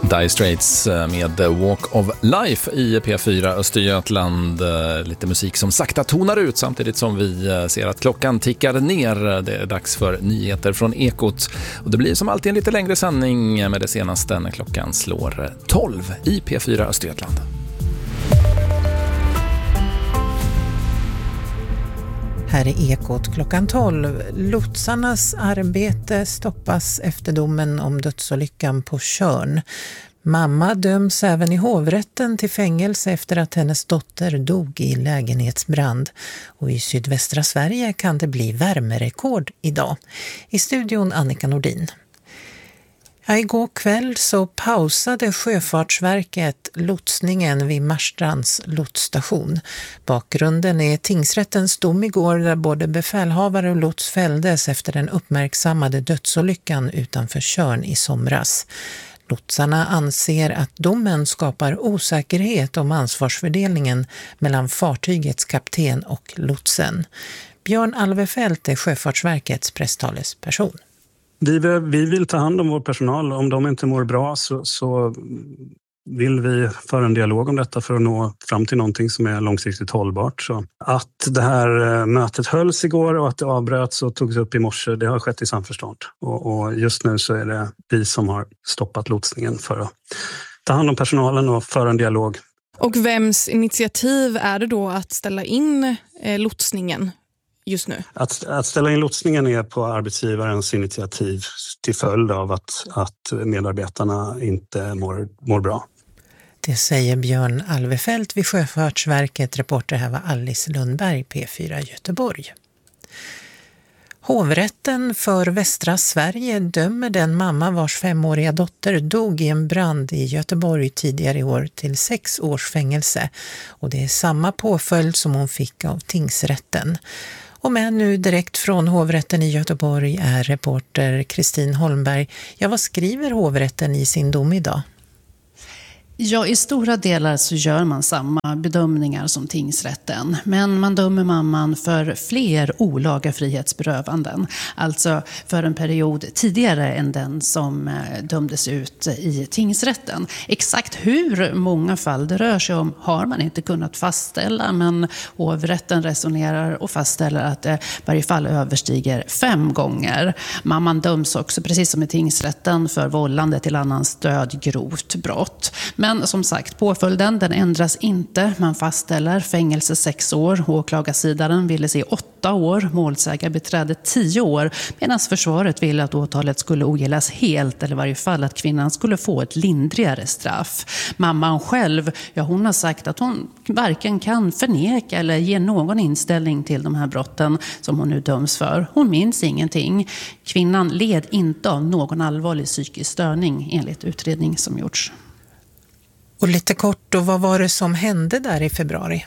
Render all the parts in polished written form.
Dire Straits med Walk of Life i P4 Östergötland. Lite musik som sakta tonar ut samtidigt som vi ser att klockan tickar ner. Det är dags för nyheter från Ekot. Och det blir som alltid en lite längre sändning med det senaste när klockan slår 12 i P4 Östergötland. Här är Ekot klockan 12. Lotsarnas arbete stoppas efter domen om dödsolyckan på Tjörn. Mamma döms även i hovrätten till fängelse efter att hennes dotter dog i lägenhetsbrand. Och i sydvästra Sverige kan det bli värmerekord idag. I studion Annika Nordin. Igår kväll så pausade Sjöfartsverket lotsningen vid Marstrands lotsstation. Bakgrunden är tingsrättens dom igår där både befälhavare och lots fälldes efter den uppmärksammade dödsolyckan utanför Tjörn i somras. Lotsarna anser att domen skapar osäkerhet om ansvarsfördelningen mellan fartygets kapten och lotsen. Björn Alvefelt är Sjöfartsverkets presstalesperson. Vi vill ta hand om vår personal. Om de inte mår bra så vill vi föra en dialog om detta för att nå fram till någonting som är långsiktigt hållbart. Så att det här mötet hölls igår och att det avbröts och togs upp i morse, det har skett i samförstånd. Och just nu så är det vi som har stoppat lotsningen för att ta hand om personalen och föra en dialog. Och vems initiativ är det då att ställa in lotsningen just nu? Att ställa in lotsningen är på arbetsgivarens initiativ till följd av att medarbetarna inte mår bra. Det säger Björn Alvefelt vid Sjöfartsverket. Reporter här var Alice Lundberg, P4 Göteborg. Hovrätten för västra Sverige dömer den mamma vars 5-åriga dotter dog i en brand i Göteborg tidigare i år till 6 års fängelse. Och det är samma påföljd som hon fick av tingsrätten. Och med nu direkt från hovrätten i Göteborg är reporter Kristin Holmberg. Ja, vad skriver hovrätten i sin dom idag? Ja, i stora delar så gör man samma bedömningar som tingsrätten. Men man dömer mamman för fler olaga frihetsberövanden. Alltså för en period tidigare än den som dömdes ut i tingsrätten. Exakt hur många fall det rör sig om har man inte kunnat fastställa. Men hovrätten resonerar och fastställer att det i varje fall överstiger 5 gånger. Mamman döms också, precis som i tingsrätten, för vållande till annans död, grovt brott. Men som sagt, påföljden den ändras inte. Man fastställer fängelse 6 år. Åklagarsidan ville se 8 år. Målsägarbiträde 10 år. Medan försvaret ville att åtalet skulle ogillas helt. Eller i varje fall att kvinnan skulle få ett lindrigare straff. Mamman själv, hon har sagt att hon varken kan förneka eller ge någon inställning till de här brotten som hon nu döms för. Hon minns ingenting. Kvinnan led inte av någon allvarlig psykisk störning enligt utredning som gjorts. Och lite kort då, vad var det som hände där i februari?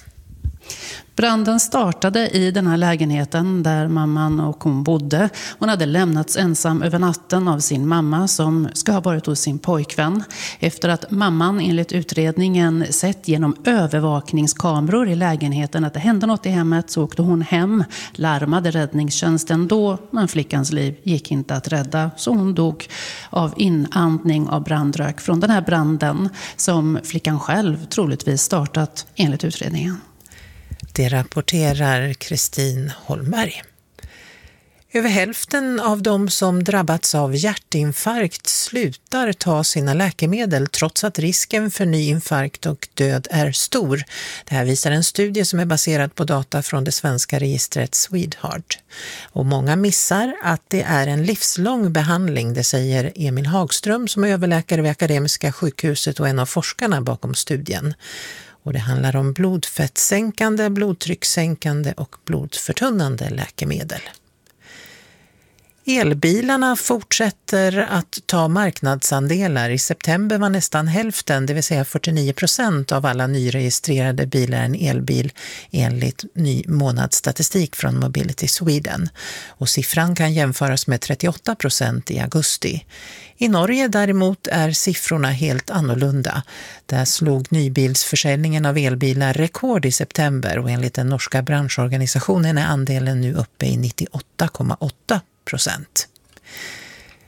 Branden startade i den här lägenheten där mamman och hon bodde. Hon hade lämnats ensam över natten av sin mamma som ska ha varit hos sin pojkvän. Efter att mamman enligt utredningen sett genom övervakningskameror i lägenheten att det hände något i hemmet så åkte hon hem, larmade räddningstjänsten då, men flickans liv gick inte att rädda. Så hon dog av inandning av brandrök från den här branden som flickan själv troligtvis startat enligt utredningen. Det rapporterar Kristin Holmberg. Över hälften av de som drabbats av hjärtinfarkt slutar ta sina läkemedel trots att risken för ny infarkt och död är stor. Det här visar en studie som är baserad på data från det svenska registret Swedheart. Och många missar att det är en livslång behandling, det säger Emil Hagström som är överläkare vid Akademiska sjukhuset och en av forskarna bakom studien. Och det handlar om blodfettsänkande, blodtryckssänkande och blodförtunnande läkemedel. Elbilarna fortsätter att ta marknadsandelar. I september var nästan hälften, det vill säga 49% av alla nyregistrerade bilar en elbil enligt ny månadsstatistik från Mobility Sweden. Och siffran kan jämföras med 38% i augusti. I Norge däremot är siffrorna helt annorlunda. Där slog nybilsförsäljningen av elbilar rekord i september och enligt den norska branschorganisationen är andelen nu uppe i 98,8%.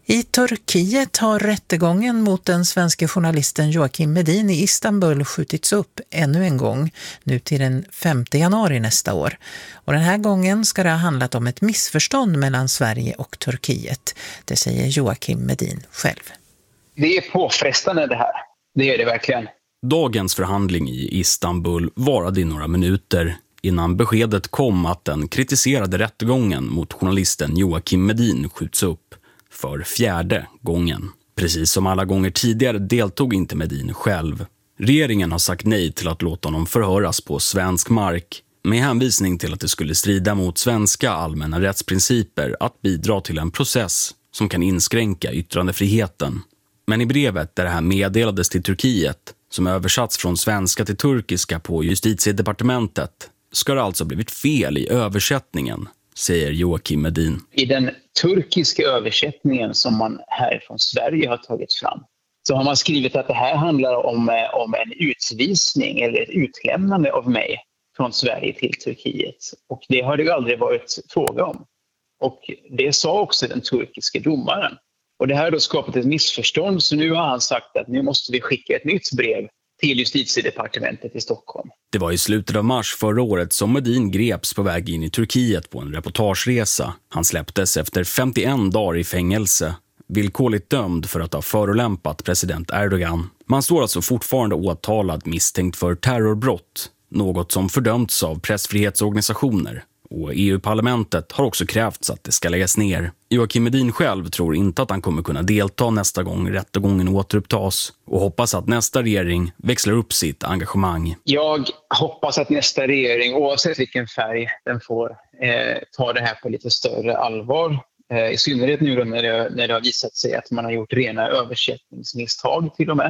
I Turkiet har rättegången mot den svenska journalisten Joakim Medin i Istanbul skjutits upp ännu en gång, nu till den 5 januari nästa år. Och den här gången ska det ha handlat om ett missförstånd mellan Sverige och Turkiet. Det säger Joakim Medin själv. Det är påfrestande det här. Det är det verkligen. Dagens förhandling i Istanbul varade i några minuter innan beskedet kom att den kritiserade rättegången mot journalisten Joakim Medin skjuts upp för 4:e gången. Precis som alla gånger tidigare deltog inte Medin själv. Regeringen har sagt nej till att låta honom förhöras på svensk mark med hänvisning till att det skulle strida mot svenska allmänna rättsprinciper att bidra till en process som kan inskränka yttrandefriheten. Men i brevet där det här meddelades till Turkiet, som översatts från svenska till turkiska på Justitiedepartementet, ska det alltså blivit fel i översättningen, säger Joakim Medin. I den turkiska översättningen som man här från Sverige har tagit fram så har man skrivit att det här handlar om en utvisning eller ett utlämnande av mig från Sverige till Turkiet. Och det har det ju aldrig varit fråga om. Och det sa också den turkiska domaren. Och det här har då skapat ett missförstånd, så nu har han sagt att nu måste vi skicka ett nytt brev till Justitiedepartementet i Stockholm. Det var i slutet av mars förra året som Medin greps på väg in i Turkiet på en reportageresa. Han släpptes efter 51 dagar i fängelse, villkorligt dömd för att ha förolämpat president Erdogan. Man står alltså fortfarande åtalad misstänkt för terrorbrott, något som fördömts av pressfrihetsorganisationer. Och EU-parlamentet har också krävt att det ska läggas ner. Joakim Medin själv tror inte att han kommer kunna delta nästa gång rättegången återupptas och hoppas att nästa regering växlar upp sitt engagemang. Jag hoppas att nästa regering, oavsett vilken färg den får, tar det här på lite större allvar. I synnerhet nu då när det har visat sig att man har gjort rena översättningsmisstag till och med.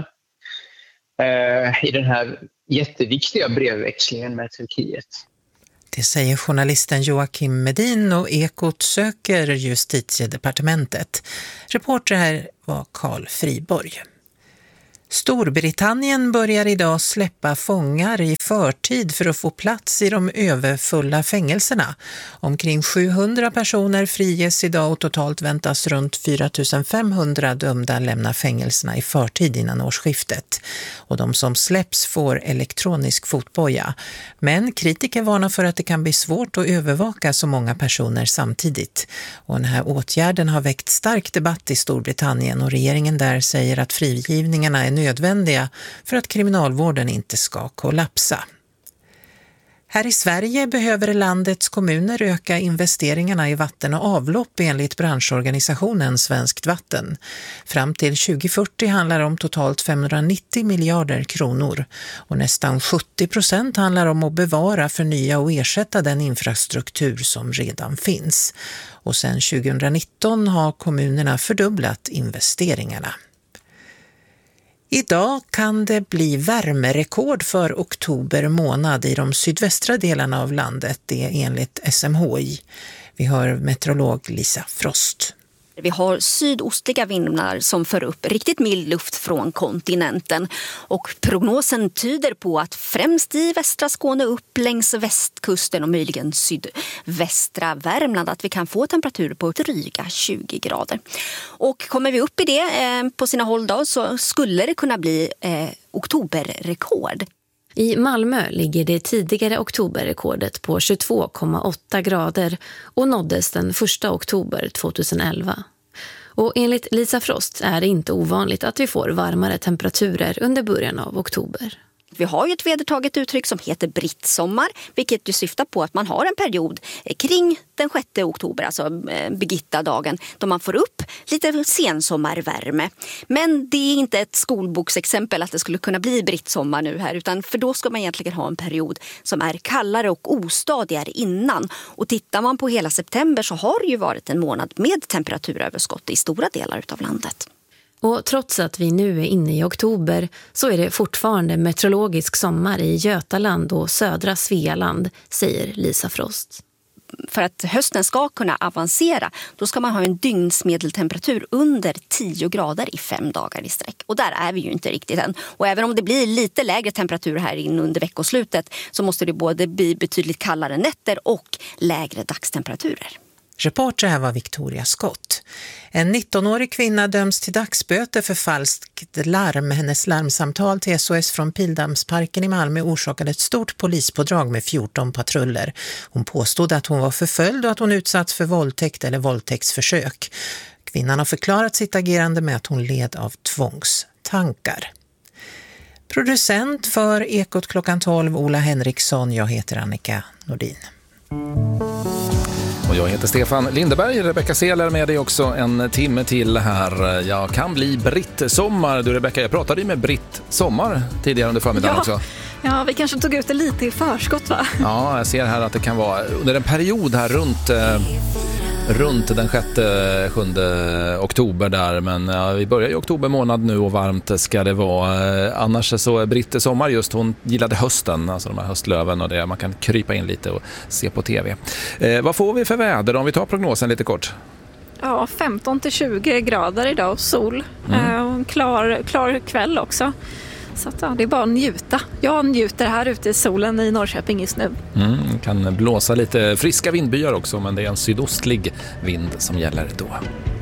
I den här jätteviktiga brevväxlingen med Turkiet. Det säger journalisten Joakim Medin och Ekot söker Justitiedepartementet. Reporter här var Carl Friborg. Storbritannien börjar idag släppa fångar i förtid för att få plats i de överfulla fängelserna. Omkring 700 personer friges idag och totalt väntas runt 4 500 dömda lämna fängelserna i förtid innan årsskiftet. Och de som släpps får elektronisk fotboja. Men kritiker varnar för att det kan bli svårt att övervaka så många personer samtidigt. Och den här åtgärden har väckt stark debatt i Storbritannien och regeringen där säger att frigivningarna är nödvändiga för att kriminalvården inte ska kollapsa. Här i Sverige behöver landets kommuner öka investeringarna i vatten och avlopp enligt branschorganisationen Svenskt Vatten. Fram till 2040 handlar det om totalt 590 miljarder kronor och nästan 70% handlar om att bevara, förnya och ersätta den infrastruktur som redan finns. Och sedan 2019 har kommunerna fördubblat investeringarna. Idag kan det bli värmerekord för oktober månad i de sydvästra delarna av landet, det är enligt SMHI. Vi hör meteorolog Lisa Frost. Vi har sydostliga vindar som för upp riktigt mild luft från kontinenten och prognosen tyder på att främst i västra Skåne upp längs västkusten och möjligen sydvästra Värmland att vi kan få temperaturer på dryga 20 grader. Och kommer vi upp i det på sina håll då så skulle det kunna bli oktoberrekord. I Malmö ligger det tidigare oktoberrekordet på 22,8 grader och nåddes den 1 oktober 2011. Och enligt Lisa Frost är det inte ovanligt att vi får varmare temperaturer under början av oktober. Vi har ju ett vedertaget uttryck som heter brittsommar, vilket ju syftar på att man har en period kring den 6 oktober, alltså Birgitta-dagen, då man får upp lite sensommarvärme. Men det är inte ett skolboksexempel att det skulle kunna bli brittsommar nu här, utan för då ska man egentligen ha en period som är kallare och ostadigare innan. Och tittar man på hela september så har det ju varit en månad med temperaturöverskott i stora delar av landet. Och trots att vi nu är inne i oktober så är det fortfarande meteorologisk sommar i Götaland och södra Svealand, säger Lisa Frost. För att hösten ska kunna avancera, då ska man ha en dygnsmedeltemperatur under 10 grader i 5 dagar i sträck. Och där är vi ju inte riktigt än. Och även om det blir lite lägre temperatur här in under veckoslutet så måste det både bli betydligt kallare nätter och lägre dagstemperaturer. Reporter här var Victoria Scott. En 19-årig kvinna döms till dagsböter för falskt larm. Hennes larmsamtal till SOS från Pildammsparken i Malmö orsakade ett stort polispådrag med 14 patruller. Hon påstod att hon var förföljd och att hon utsatts för våldtäkt eller våldtäktsförsök. Kvinnan har förklarat sitt agerande med att hon led av tvångstankar. Producent för Ekot klockan 12, Ola Henriksson. Jag heter Annika Nordin. Och jag heter Stefan Lindeberg. Rebecca Seler med dig också en timme till här. Jag kan bli Britt Sommar. Du Rebecca, jag pratade ju med Britt Sommar tidigare under förmiddagen också. Ja, vi kanske tog ut det lite i förskott, va? Ja, jag ser här att det kan vara under en period här runt den 6-7 oktober där, men vi börjar i oktober månad nu och varmt ska det vara. Annars så är Britt Sommar just, hon gillade hösten, alltså de här höstlöven och det, man kan krypa in lite och se på tv. Vad får vi för väder om vi tar prognosen lite kort? Ja, 15-20 grader idag och sol. Klar kväll också. Så att, ja, det är bara att njuta. Jag njuter här ute i solen i Norrköping just nu. Kan blåsa lite friska vindbyar också, men det är en sydostlig vind som gäller då.